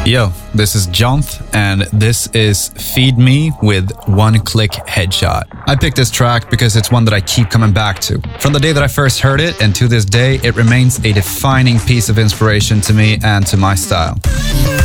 Yo, this is Jonth, and this is Feed Me with One Click Headshot. I picked this track because it's one that I keep coming back to. From the day that I first heard it, and to this day, it remains a defining piece of inspiration to me and to my style.